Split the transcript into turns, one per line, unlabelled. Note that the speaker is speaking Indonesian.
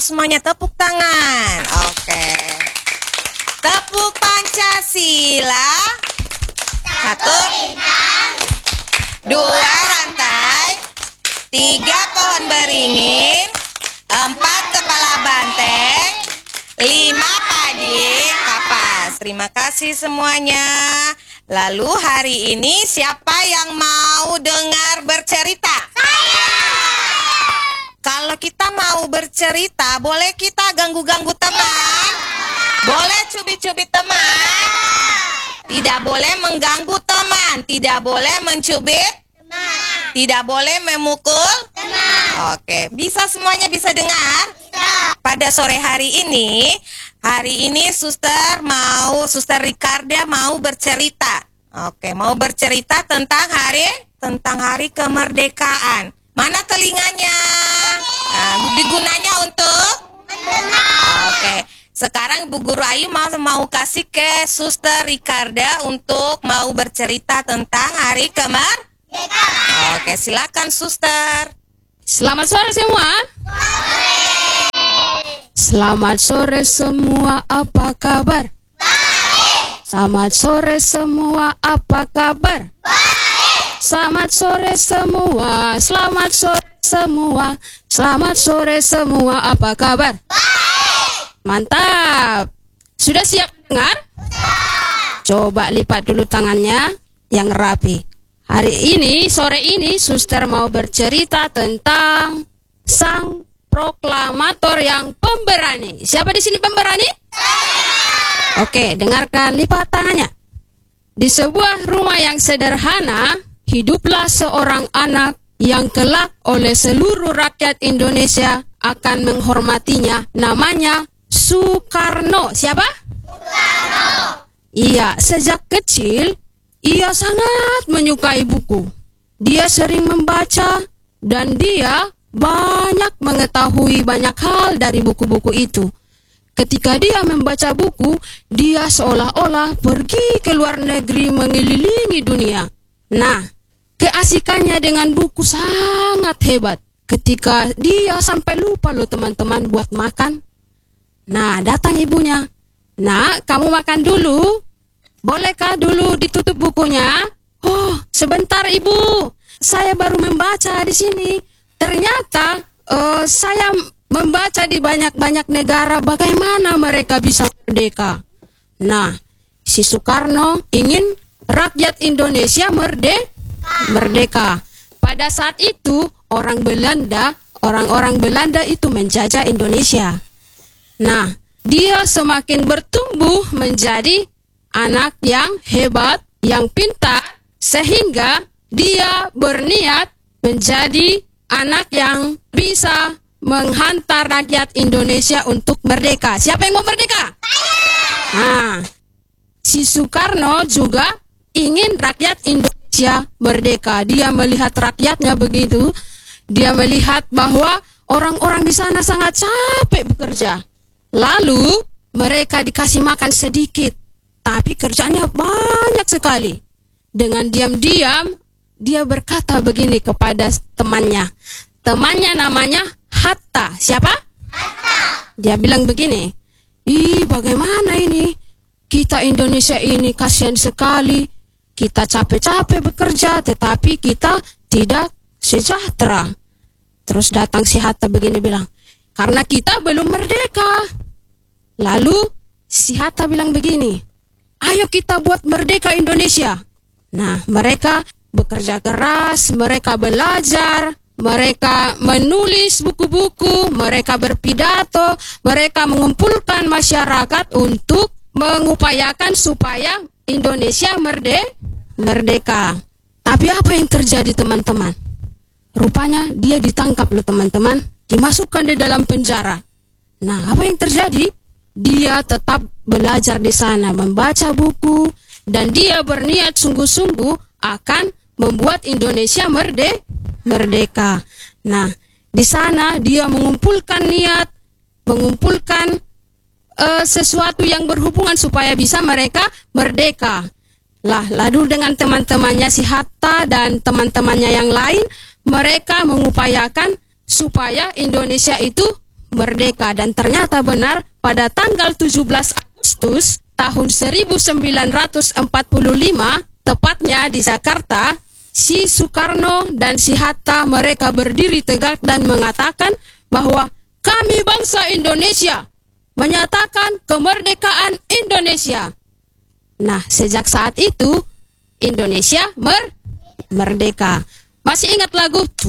semuanya tepuk tangan. Oke. Tepuk Pancasila. 1, 2 rantai, 3 pohon beringin, 4 kepala banteng, 5 padi kapas. Terima kasih semuanya. Lalu hari ini siapa yang mau dengar bercerita? Kalau kita mau bercerita, boleh kita ganggu-ganggu teman? Boleh cubit-cubit teman? Tidak boleh mengganggu teman, tidak boleh mencubit teman, tidak boleh memukul teman. Oke, bisa semuanya bisa dengar? Pada sore hari ini Suster Ricarda mau bercerita. Oke, mau bercerita tentang hari kemerdekaan. Mana telinganya? Nah, digunanya untuk mendengar. Oke. Sekarang Bu Guru Ayu mau kasih ke Suster Ricarda untuk mau bercerita tentang hari kemerdekaan. Oke, silakan Suster.
Selamat sore semua. Selamat sore semua, apa kabar? Baik. Selamat sore semua, apa kabar? Baik. Selamat sore semua, selamat sore semua, selamat sore semua, apa kabar? Baik. Mantap. Sudah siap dengar? Coba lipat dulu tangannya yang rapi. Hari ini, sore ini, Suster mau bercerita tentang sang proklamator yang pemberani. Siapa di sini pemberani? Oke, dengarkan, lipat tangannya. Di sebuah rumah yang sederhana, hiduplah seorang anak yang kelak oleh seluruh rakyat Indonesia akan menghormatinya. Namanya Soekarno. Siapa? Soekarno. Iya, sejak kecil ia sangat menyukai buku. Dia sering membaca dan dia banyak mengetahui banyak hal dari buku-buku itu. Ketika dia membaca buku, dia seolah-olah pergi ke luar negeri mengelilingi dunia. Nah, keasikannya dengan buku sangat hebat. Ketika dia sampai lupa loh teman-teman buat makan. Nah, datang ibunya. Nak, kamu makan dulu. Bolehkah dulu ditutup bukunya? Oh, sebentar ibu. Saya baru membaca di sini. Ternyata saya membaca di banyak-banyak negara bagaimana mereka bisa merdeka. Nah, si Soekarno ingin rakyat Indonesia merdeka. Pada saat itu orang-orang Belanda itu menjajah Indonesia. Nah, dia semakin bertumbuh menjadi anak yang hebat, yang pintar, sehingga dia berniat menjadi anak yang bisa menghantar rakyat Indonesia untuk merdeka. Siapa yang mau merdeka? Nah, si Soekarno juga ingin rakyat Indonesia merdeka. Dia melihat rakyatnya begitu. Dia melihat bahwa orang-orang di sana sangat capek bekerja. Lalu mereka dikasih makan sedikit, tapi kerjanya banyak sekali. Dengan diam-diam dia berkata begini kepada temannya. Temannya namanya Hatta. Siapa? Hatta. Dia bilang begini, bagaimana ini? Kita Indonesia ini kasihan sekali. Kita capek-capek bekerja, tetapi kita tidak sejahtera. Terus datang si Hatta begini bilang, karena kita belum merdeka. Lalu si Hatta bilang begini, ayo kita buat merdeka Indonesia. Nah, mereka bekerja keras, mereka belajar, mereka menulis buku-buku, mereka berpidato, mereka mengumpulkan masyarakat untuk mengupayakan supaya Indonesia merdeka. Tapi apa yang terjadi teman-teman? Rupanya dia ditangkap loh teman-teman, dimasukkan di dalam penjara. Nah, apa yang terjadi? Dia tetap belajar di sana, membaca buku, dan dia berniat sungguh-sungguh akan membuat Indonesia merdeka. Nah, di sana dia mengumpulkan niat, mengumpulkan sesuatu yang berhubungan supaya bisa mereka merdeka. Lalu dengan teman-temannya si Hatta dan teman-temannya yang lain, mereka mengupayakan supaya Indonesia itu merdeka. Dan ternyata benar, pada tanggal 17 Agustus tahun 1945, tepatnya di Jakarta, si Soekarno dan si Hatta mereka berdiri tegak dan mengatakan bahwa kami bangsa Indonesia menyatakan kemerdekaan Indonesia. Nah, sejak saat itu Indonesia merdeka. Masih ingat lagu